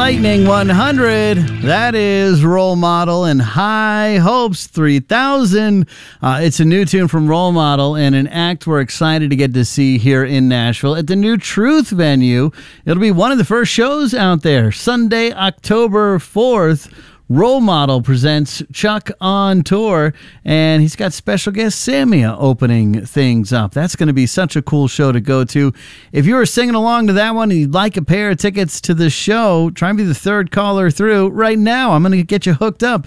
Lightning 100. That is Role Model and High Hopes 3000. It's a new tune from Role Model and an act we're excited to get to see here in Nashville at the new Truth venue. It'll be one of the first shows out there. Sunday, October 4th. Role Model presents Chuck on Tour, and he's got special guest Samia opening things up. That's going to be such a cool show to go to. If you were singing along to that one and you'd like a pair of tickets to the show, try and be the third caller through right now. I'm going to get you hooked up.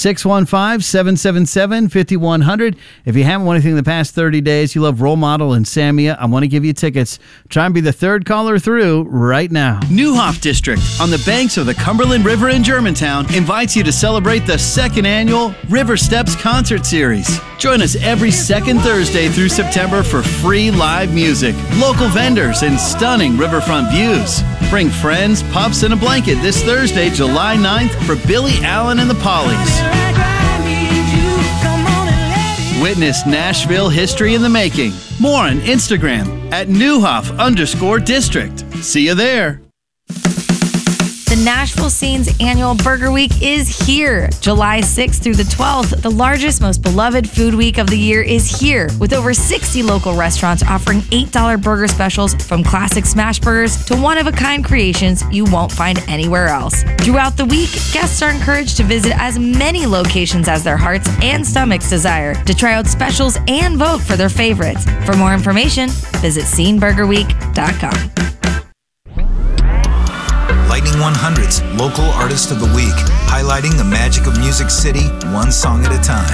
615-777-5100. If you haven't won anything in the past 30 days, you love Role Model and Samia, I want to give you tickets. Try and be the third caller through right now. Neuhoff District, on the banks of the Cumberland River in Germantown, invites you to celebrate the second annual River Steps Concert Series. Join us every second Thursday through September for free live music, local vendors, and stunning riverfront views. Bring friends, pups, and a blanket this Thursday, July 9th for Billy Allen and the Pollies. Witness Nashville history in the making. More on Instagram at Neuhoff_District. See you there. The Nashville Scene's annual Burger Week is here. July 6th through the 12th, the largest, most beloved food week of the year is here, with over 60 local restaurants offering $8 burger specials from classic smash burgers to one-of-a-kind creations you won't find anywhere else. Throughout the week, guests are encouraged to visit as many locations as their hearts and stomachs desire to try out specials and vote for their favorites. For more information, visit sceneburgerweek.com. Lightning 100's Local Artist of the Week, highlighting the magic of Music City, one song at a time.